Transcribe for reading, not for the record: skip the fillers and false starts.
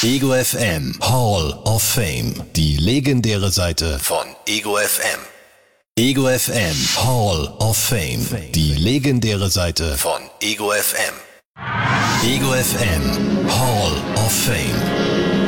Ego FM Hall of Fame. Die legendäre Seite von Ego FM. Ego FM Hall of Fame. Die legendäre Seite von Ego FM. Ego FM Hall of Fame.